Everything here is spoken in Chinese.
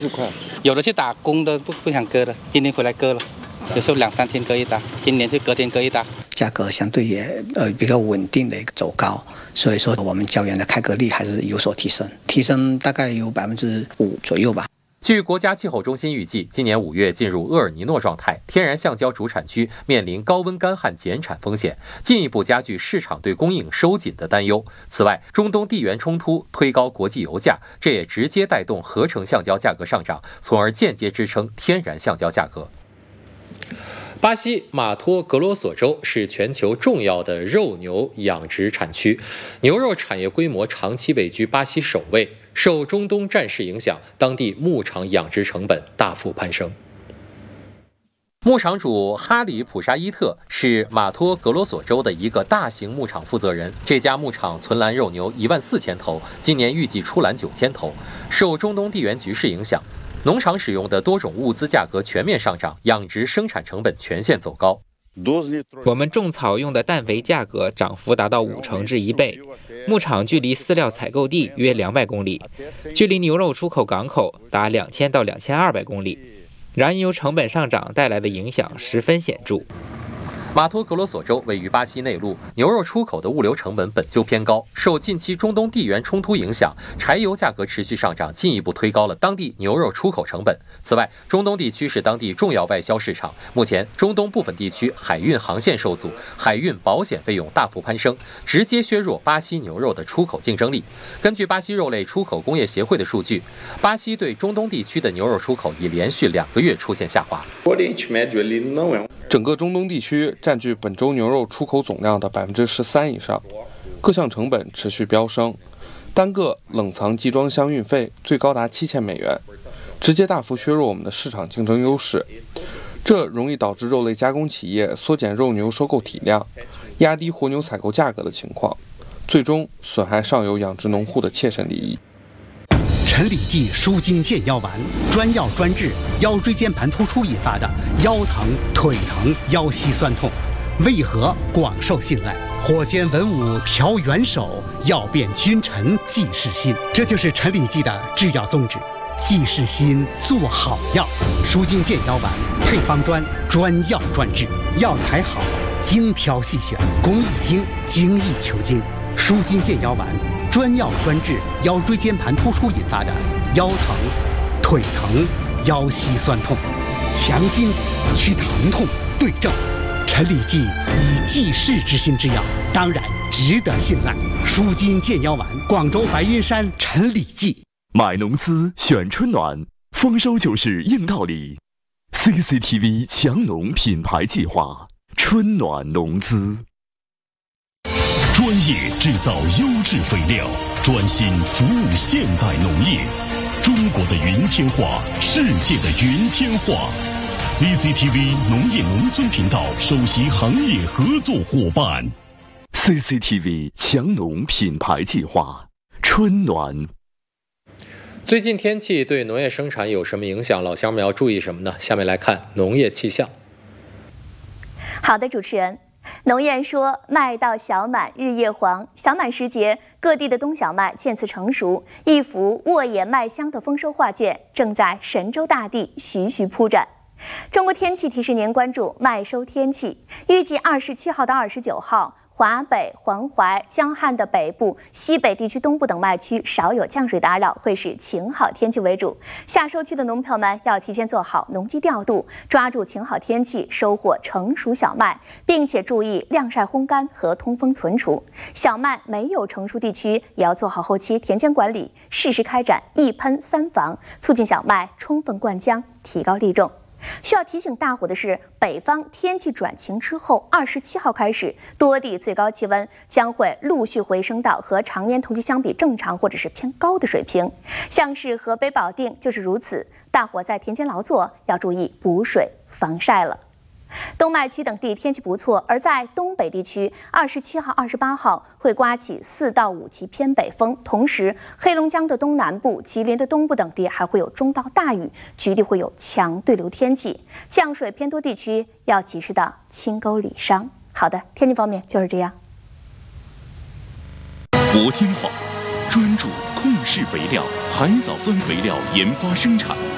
有的去打工的不想割的，今天回来割了，有时候2、3天割一打，今年就隔天割一打。 价格相对也比较稳定的一个走高，所以说我们胶原的开割率还是有所提升大概有5%左右吧。 据国家气候中心预计，今年5月进入厄尔尼诺状态，天然橡胶主产区面临高温干旱减产风险，进一步加剧市场对供应收紧的担忧。此外，中东地缘冲突推高国际油价，这也直接带动合成橡胶价格上涨，从而间接支撑天然橡胶价格。巴西马托格罗索州是全球重要的肉牛养殖产区，牛肉产业规模长期位居巴西首位。受中东战事影响，当地牧场养殖成本大幅攀升。牧场主哈里普沙伊特是马托格罗索州的一个大型牧场负责人，这家牧场存栏肉牛14000头，今年预计出栏9000头。受中东地缘局势影响，农场使用的多种物资价格全面上涨，养殖生产成本全线走高。 我们种草用的氮肥价格涨幅达到5成至1倍。牧场距离饲料采购地约200公里，距离牛肉出口港口达2000到2200公里。燃油成本上涨带来的影响十分显著。 马托格罗索州位于巴西内陆，牛肉出口的物流成本本就偏高，受近期中东地缘冲突影响，柴油价格持续上涨，进一步推高了当地牛肉出口成本。此外，中东地区是当地重要外销市场，目前中东部分地区海运航线受阻，海运保险费用大幅攀升，直接削弱巴西牛肉的出口竞争力。根据巴西肉类出口工业协会的数据，巴西对中东地区的牛肉出口已连续2个月出现下滑。 整个中东地区占据本周牛肉出口总量的13%以上，各项成本持续飙升，单个冷藏集装箱运费最高达$7000，直接大幅削弱我们的市场竞争优势。这容易导致肉类加工企业缩减肉牛收购体量，压低活牛采购价格的情况，最终损害上游养殖农户的切身利益。 陈李济舒筋健腰丸，专药专治腰椎间盘突出引发的腰疼、腿疼、腰膝酸痛，为何广受信赖？火尖文武调元首，药变君臣济世心，这就是陈李济的制药宗旨。济世心，做好药。舒筋健腰丸配方专，专药专治，药材好，精挑细选，工艺精，精益求精。舒筋健腰丸专药专治腰椎间盘突出引发的腰疼、腿疼、腰膝酸痛，强筋骨，祛疼痛，对症。陈李济以济世之心之药，当然值得信赖。舒筋健腰丸，广州白云山陈李济。 买农资选春暖，丰收就是硬道理。CCTV 强农品牌计划，春暖农资。 专业制造优质肥料，专心服务现代农业。中国的云天化，世界的云天化。CCTV 农业农村频道首席行业合作伙伴。 CCTV 强农品牌计划，春暖。 最近天气对农业生产有什么影响？老乡们要注意什么呢？下面来看农业气象。 好的，主持人。农谚说麦到小满日夜黄，小满时节，各地的冬小麦渐次成熟，一幅沃野麦香的丰收画卷正在神州大地徐徐铺展。中国天气提示您关注麦收天气，预计27号到29号，华北、黄淮、江汉的北部、西北地区东部等麦区少有降水打扰，会是晴好天气为主。夏收期的农朋友们要提前做好农机调度，抓住晴好天气收获成熟小麦，并且注意晾晒烘干和通风存储。小麦没有成熟地区也要做好后期田间管理，适时开展1喷3防，促进小麦充分灌浆，提高粒重。需要提醒大伙的是，北方天气转晴之后，27号开始，多地最高气温将会陆续回升到和常年同期相比正常或者是偏高的水平。像是河北保定就是如此，大伙在田间劳作要注意补水防晒了。东麦区等地天气不错，而在东北地区，27号、28号会刮起4到5级偏北风，同时黑龙江的东南部、吉林的东部等地还会有中到大雨，局地会有强对流天气，降水偏多地区要及时的清沟理伤。好的，天气方面就是这样。 国天化专注控制肥料、海藻酸肥料研发生产。